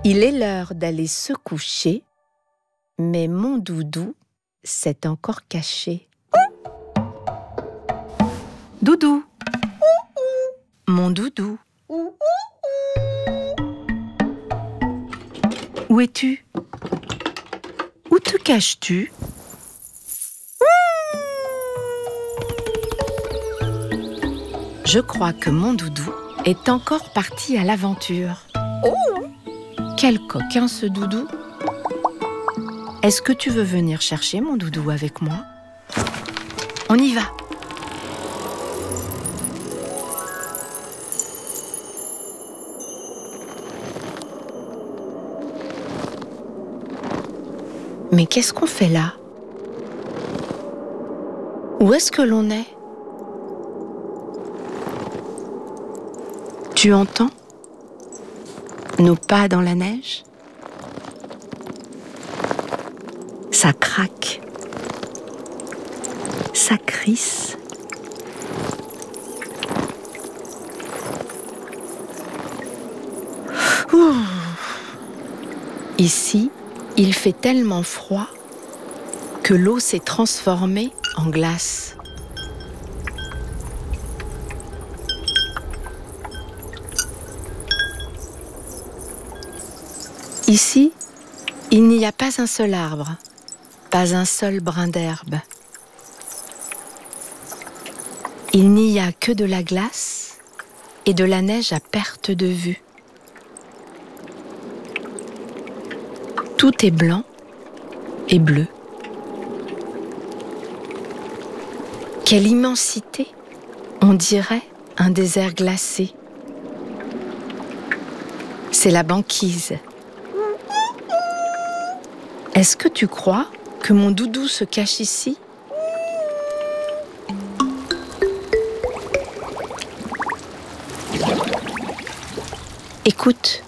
Il est l'heure d'aller se coucher, mais mon doudou s'est encore caché. Doudou, mon doudou, où es-tu? Où te caches-tu? Je crois que mon doudou est encore parti à l'aventure. Quel coquin ce doudou! Est-ce que tu veux venir chercher mon doudou avec moi? On y va! Mais qu'est-ce qu'on fait là? Où est-ce que l'on est? Tu entends nos pas dans la neige? Ça craque, ça crisse. Ouh. Ici, il fait tellement froid que l'eau s'est transformée en glace. Ici, il n'y a pas un seul arbre, pas un seul brin d'herbe. Il n'y a que de la glace et de la neige à perte de vue. Tout est blanc et bleu. Quelle immensité! On dirait un désert glacé. C'est la banquise. Est-ce que tu crois que mon doudou se cache ici? Écoute.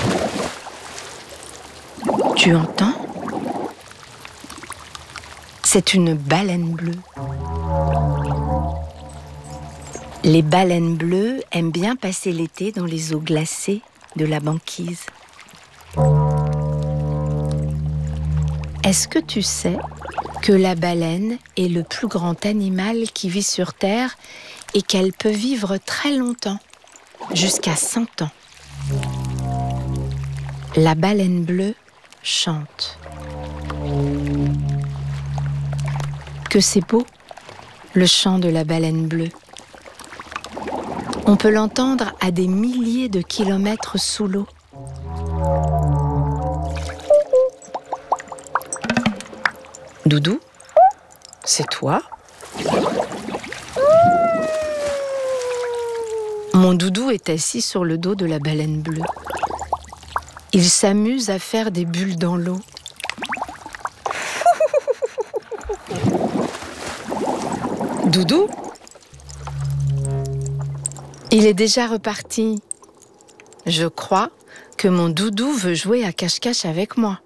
Tu entends? C'est une baleine bleue. Les baleines bleues aiment bien passer l'été dans les eaux glacées de la banquise. Est-ce que tu sais que la baleine est le plus grand animal qui vit sur Terre et qu'elle peut vivre très longtemps, jusqu'à 100 ans? La baleine bleue chante. Que c'est beau, le chant de la baleine bleue. On peut l'entendre à des milliers de kilomètres sous l'eau. Doudou, c'est toi? Mon doudou est assis sur le dos de la baleine bleue. Il s'amuse à faire des bulles dans l'eau. Doudou? Il est déjà reparti. Je crois que mon doudou veut jouer à cache-cache avec moi.